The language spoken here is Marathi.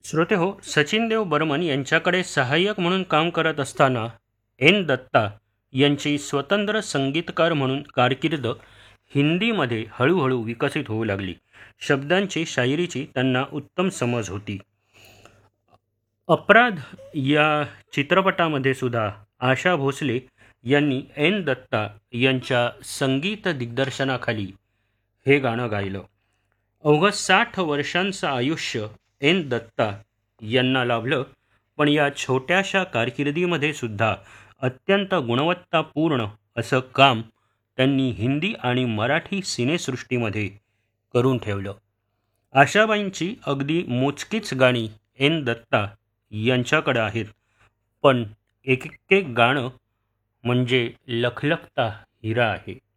श्रोते हो, सचिन देव बर्मन यांच्याकडे सहाय्यक म्हणून काम करत असताना एन दत्ता यांची स्वतंत्र संगीतकार म्हणून कारकीर्द हिंदीमध्ये हळूहळू विकसित होऊ लागली. शब्दांची शायरीची त्यांना उत्तम समज होती. अपराध या चित्रपटामध्ये सुद्धा आशा भोसले यांनी एन दत्ता यांच्या संगीत दिग्दर्शनाखाली हे गाणं गायलं. अवघं 60 वर्षांचं आयुष्य एन दत्ता यांना लाभलं, पण या छोट्याशा कारकिर्दीमध्ये सुद्धा अत्यंत गुणवत्तापूर्ण असं काम त्यांनी हिंदी आणि मराठी सिनेसृष्टीमध्ये करून ठेवलं. आशाबाईंची अगदी मोजकीच गाणी एन दत्ता यांच्याकडे आहेत, पण एक एक गाणं म्हणजे लखलखता हिरा आहे.